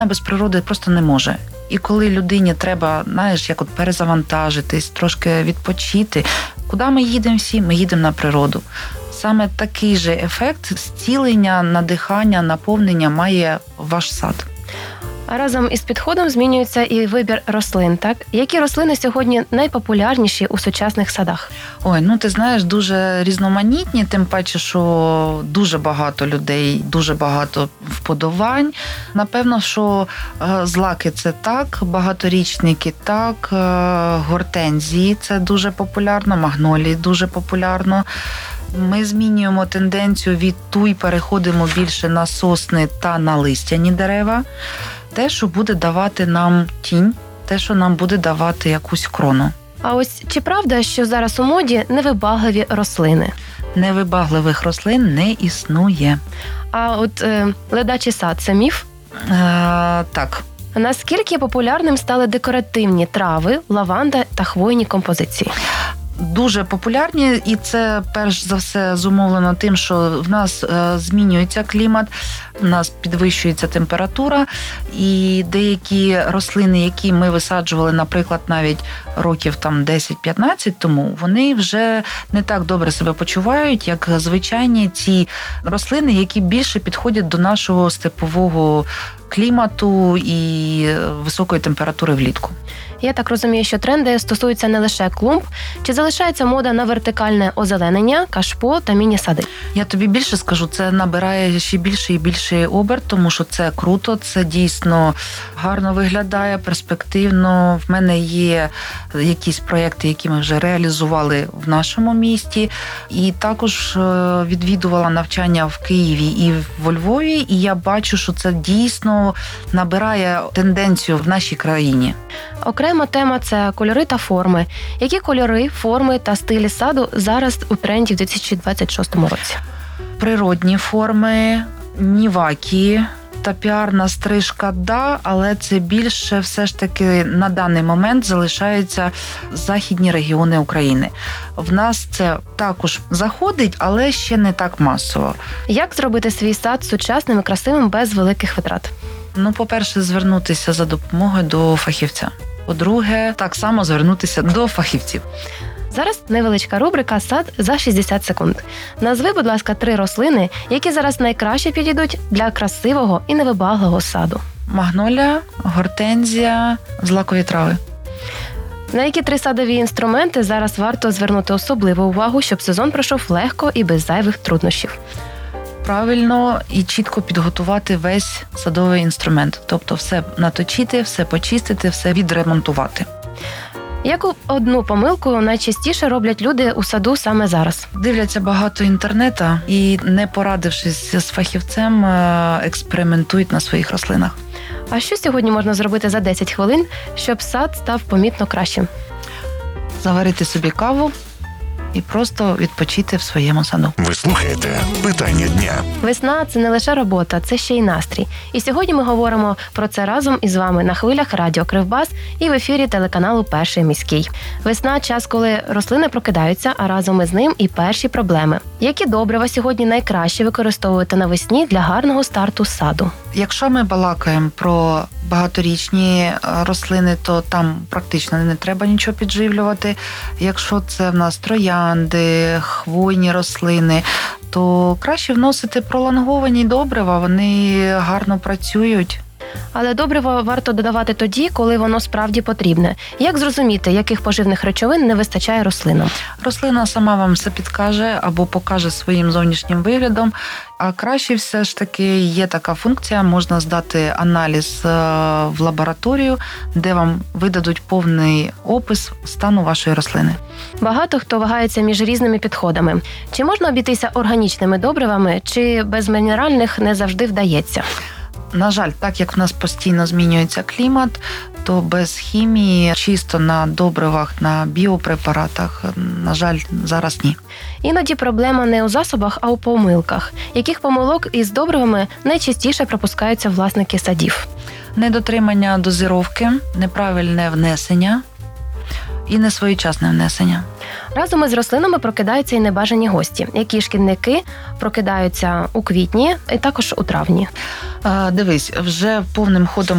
без природи просто не може. І коли людині треба, знаєш, як перезавантажитись, трошки відпочити, куди ми їдемо всі? Ми їдемо на природу. Саме такий же ефект зцілення, надихання, наповнення має ваш сад. А разом із підходом змінюється і вибір рослин, так? Які рослини сьогодні найпопулярніші у сучасних садах? Ой, ти знаєш, дуже різноманітні, тим паче, що дуже багато людей, дуже багато вподобань. Напевно, що злаки – це так, багаторічники – так, гортензії – це дуже популярно, магнолії – дуже популярно. Ми змінюємо тенденцію від туй, переходимо більше на сосни та на листяні дерева. Те, що буде давати нам тінь, те, що нам буде давати якусь крону. А ось чи правда, що зараз у моді невибагливі рослини? Невибагливих рослин не існує. А от ледачий сад – це міф? Так. Наскільки популярним стали декоративні трави, лаванда та хвойні композиції? Дуже популярні, і це перш за все зумовлено тим, що в нас змінюється клімат, у нас підвищується температура, і деякі рослини, які ми висаджували, наприклад, навіть років 10-15 тому, вони вже не так добре себе почувають, як звичайні ці рослини, які більше підходять до нашого степового клімату і високої температури влітку. Я так розумію, що тренди стосуються не лише клумб. Чи залишається мода на вертикальне озеленення, кашпо та міні-сади? Я тобі більше скажу, це набирає ще більше і більше оберт, тому що це круто, це дійсно гарно виглядає, перспективно. В мене є якісь проєкти, які ми вже реалізували в нашому місті. І також відвідувала навчання в Києві і во Львові, і я бачу, що це дійсно набирає тенденцію в нашій країні. Окрема тема – це кольори та форми. Які кольори, форми та стилі саду зараз у тренді в 2026 році? Природні форми, нівакі, топіарна стрижка – да, але це більше все ж таки на даний момент залишаються західні регіони України. В нас це також заходить, але ще не так масово. Як зробити свій сад сучасним і красивим без великих витрат? По-перше, звернутися за допомогою до фахівця. По-друге, так само звернутися до фахівців. Зараз невеличка рубрика «Сад за 60 секунд». Назви, будь ласка, 3 рослини, які зараз найкраще підійдуть для красивого і невибагливого саду. Магнолія, гортензія, злакові трави. На які 3 садові інструменти зараз варто звернути особливу увагу, щоб сезон пройшов легко і без зайвих труднощів? Правильно і чітко підготувати весь садовий інструмент. Тобто все наточити, все почистити, все відремонтувати. Яку одну помилку найчастіше роблять люди у саду саме зараз? Дивляться багато інтернету і, не порадившись з фахівцем, експериментують на своїх рослинах. А що сьогодні можна зробити за 10 хвилин, щоб сад став помітно кращим? Заварити собі каву і просто відпочити в своєму саду. Ви слухаєте «Питання дня». Весна – це не лише робота, це ще й настрій. І сьогодні ми говоримо про це разом із вами на хвилях Радіо Кривбас і в ефірі телеканалу «Перший міський». Весна – час, коли рослини прокидаються, а разом із ним і перші проблеми. Які добрива сьогодні найкраще використовувати навесні для гарного старту саду? Якщо ми балакаємо про багаторічні рослини, то там практично не треба нічого підживлювати. Якщо це в нас троянди, хвойні рослини, то краще вносити пролонговані добрива, вони гарно працюють. Але добриво варто додавати тоді, коли воно справді потрібне. Як зрозуміти, яких поживних речовин не вистачає рослинам? Рослина сама вам все підкаже або покаже своїм зовнішнім виглядом. А краще все ж таки є така функція, можна здати аналіз в лабораторію, де вам видадуть повний опис стану вашої рослини. Багато хто вагається між різними підходами. Чи можна обійтися органічними добривами, чи без мінеральних не завжди вдається? На жаль, так як в нас постійно змінюється клімат, то без хімії, чисто на добривах, на біопрепаратах, на жаль, зараз ні. Іноді проблема не у засобах, а у помилках. Яких помилок із добривами найчастіше пропускаються власники садів? Недотримання дозировки, неправильне внесення і несвоєчасне внесення. Разом із рослинами прокидаються і небажані гості. Які шкідники прокидаються у квітні і також у травні? Дивись, вже повним ходом